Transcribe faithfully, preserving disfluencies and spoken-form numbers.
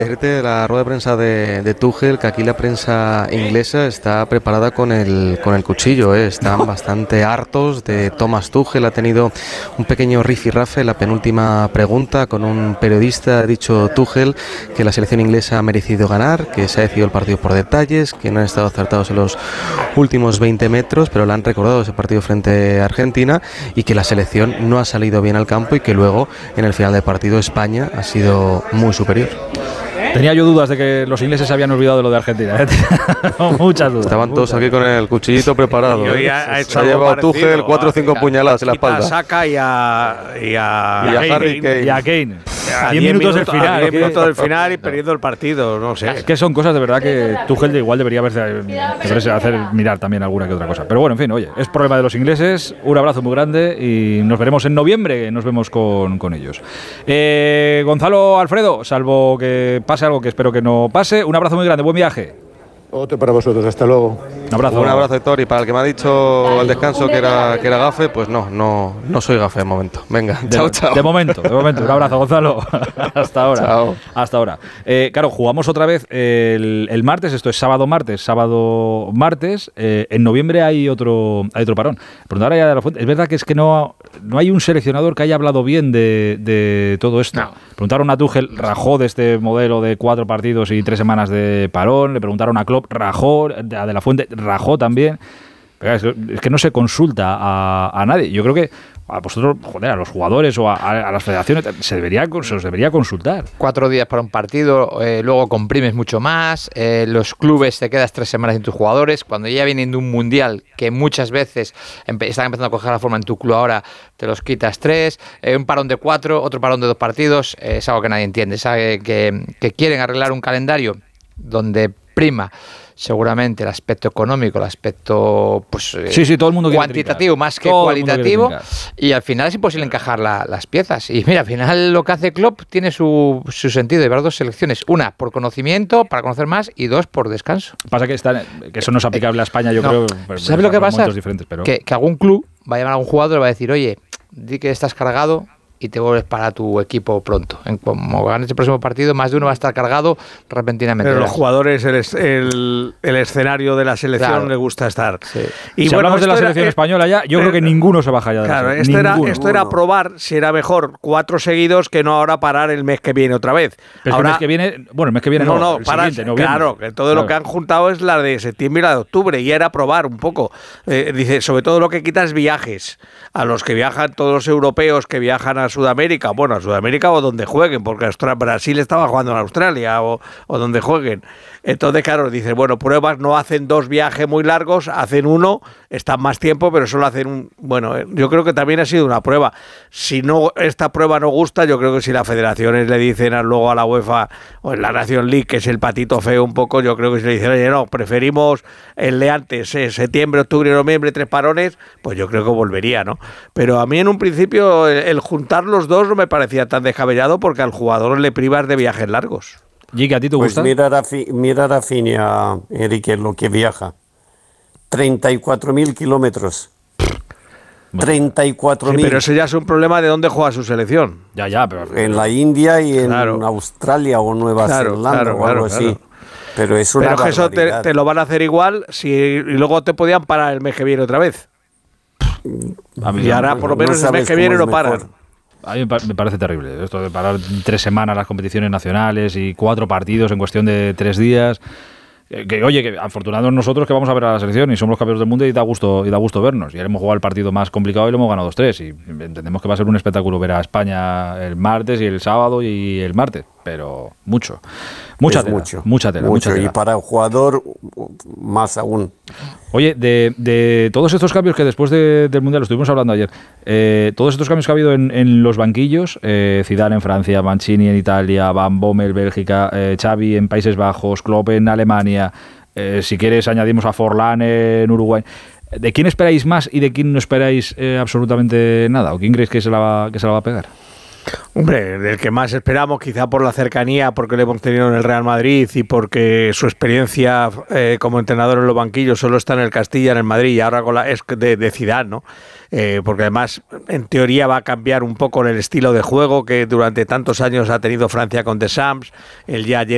De la rueda de prensa de, de Tuchel, que aquí la prensa inglesa está preparada con el, con el cuchillo, ¿eh? Están no. bastante hartos de Thomas Tuchel. Ha tenido un pequeño rifirrafe en la penúltima pregunta con un periodista. Ha dicho Tuchel que la selección inglesa ha merecido ganar, que se ha decidido el partido por detalles, que no han estado acertados en los últimos veinte metros, pero le han recordado ese partido frente a Argentina y que la selección no ha salido bien al campo y que luego en el final del partido España ha sido muy superior. Tenía yo dudas de que los ingleses se habían olvidado de lo de Argentina, ¿eh? Muchas dudas. Estaban todos aquí con el cuchillito preparado. ¿eh? Ha, ha se ha llevado Tuchel cuatro o cinco puñaladas en la espalda. A Saka y a, y a, y a, y a Harry Kane. Y a Kane. A diez minutos del final. diez minutos del final y perdiendo el partido, no sé. Es que son cosas de verdad que Tuchel igual debería haberse, hacer mirar también alguna que otra cosa. Pero bueno, en fin, oye, es problema de los ingleses. Un abrazo muy grande y nos veremos en noviembre. Nos vemos con, con ellos. Eh, Gonzalo, Alfredo, salvo que pase algo que espero que no pase, un abrazo muy grande, buen viaje. Otro para vosotros, hasta luego. Un abrazo. Un abrazo, Héctor, y para el que me ha dicho al descanso que era, que era gafe, pues no, no, no soy gafe de momento. Venga, de, chao, chao. De momento, de momento. Un abrazo, Gonzalo. Hasta ahora. Chao. Hasta ahora. Eh, claro, jugamos otra vez el, el martes, esto es sábado, martes, sábado, martes. Eh, en noviembre hay otro, hay otro parón. Preguntar allá de la Fuente, es verdad que es que no, no hay un seleccionador que haya hablado bien de, de todo esto. No. Preguntaron a Tuchel, rajó de este modelo de cuatro partidos y tres semanas de parón. Le preguntaron a Klopp, rajó, a De La Fuente rajó también. Pero es, es que no se consulta a, a nadie. Yo creo que a vosotros, joder, a los jugadores o a, a las federaciones se debería se os debería consultar. Cuatro días para un partido, eh, luego comprimes mucho más, eh, los clubes te quedas tres semanas sin tus jugadores, cuando ya vienen de un mundial que muchas veces empe- están empezando a coger la forma en tu club ahora, te los quitas tres, eh, un parón de cuatro, otro parón de dos partidos, eh, es algo que nadie entiende, sabe que, que quieren arreglar un calendario donde prima seguramente el aspecto económico, el aspecto pues sí, sí, todo el mundo cuantitativo más que todo cualitativo, y al final es imposible encajar la, las piezas. Y mira, al final lo que hace Klopp tiene su, su sentido, llevar dos selecciones, una por conocimiento, para conocer más, y dos por descanso. Pasa que, está, que eso no es aplicable a España, yo no. creo. ¿Sabes lo que pasa? Pero... Que, que algún club va a llamar a algún jugador y va a decir, oye, di que estás cargado y te vuelves para tu equipo pronto. En como ganes el próximo partido, más de uno va a estar cargado repentinamente. Pero los jugadores, el, el, el escenario de la selección, claro, les gusta estar. Sí. Y si bueno, hablamos de la selección era, española ya, yo eh, creo que ninguno se baja ya de claro, la selección. Esto, era, esto era probar si era mejor cuatro seguidos que no ahora parar el mes que viene otra vez. Pero ahora, el mes que viene, bueno, el mes que viene no, no, no el para, siguiente, claro, que todo claro. lo que han juntado es la de septiembre y la de octubre, y era probar un poco. Eh, dice, sobre todo lo que quita es viajes. A los que viajan, todos los europeos que viajan a Sudamérica, bueno, a Sudamérica o donde jueguen, porque Australia, Brasil estaba jugando en Australia o, o donde jueguen. Entonces, claro, dices, bueno, pruebas, no hacen dos viajes muy largos, hacen uno, están más tiempo, pero solo hacen un... Bueno, yo creo que también ha sido una prueba. Si no esta prueba no gusta, yo creo que si las federaciones le dicen luego a la UEFA o en la Nation League, que es el patito feo un poco, yo creo que si le dicen, oye, no, preferimos el de antes, eh, septiembre, octubre, noviembre, tres parones, pues yo creo que volvería, ¿no? Pero a mí en un principio el, el juntar los dos no me parecía tan descabellado, porque al jugador le privas de viajes largos. ¿Y a ti te gusta? Pues mira a, mira a Rafinha, Enrique, lo que viaja. treinta y cuatro mil kilómetros. Bueno. treinta y cuatro mil. Sí, pero eso ya es un problema de dónde juega su selección. Ya, ya, pero... En la India y en claro. Australia o Nueva claro, Zelanda claro, o algo claro, así. Claro. Pero es una Pero que eso te, barbaridad. te lo van a hacer igual si y luego te podían parar el mes que viene otra vez. A mí, y ahora por lo menos no el mes que viene no paran. A mí me parece terrible esto de parar tres semanas las competiciones nacionales y cuatro partidos en cuestión de tres días. Que, que oye, que afortunados nosotros que vamos a ver a la selección y somos los campeones del mundo y da gusto y da gusto vernos. Y ahora hemos jugado el partido más complicado y lo hemos ganado dos tres. Y entendemos que va a ser un espectáculo ver a España el martes y el sábado y el martes. Pero mucho. Mucha tela, mucho, mucha tela, mucho, mucha tela. Y para el jugador, más aún. Oye, de, de todos estos cambios que después de, del Mundial, lo estuvimos hablando ayer, eh, todos estos cambios que ha habido en, en los banquillos, eh, Zidane en Francia, Mancini en Italia, Van Bommel, Bélgica, eh, Xavi en Países Bajos, Klopp en Alemania, eh, si quieres añadimos a Forlán en Uruguay. ¿De quién esperáis más y de quién no esperáis eh, absolutamente nada? ¿O quién creéis que se la va, que se la va a pegar? Hombre, del que más esperamos, quizá por la cercanía, porque lo hemos tenido en el Real Madrid y porque su experiencia eh, como entrenador en los banquillos solo está en el Castilla, en el Madrid, y ahora con la, es de, de Zidane, ¿no? Eh, porque además, en teoría, va a cambiar un poco el estilo de juego que durante tantos años ha tenido Francia con Deschamps. Él ya ayer